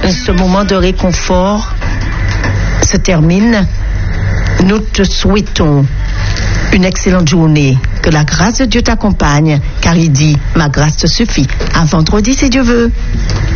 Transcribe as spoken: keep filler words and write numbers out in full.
ce moment de réconfort se termine. Nous te souhaitons une excellente journée. Que la grâce de Dieu t'accompagne, car il dit, ma grâce te suffit. À vendredi, si Dieu veut.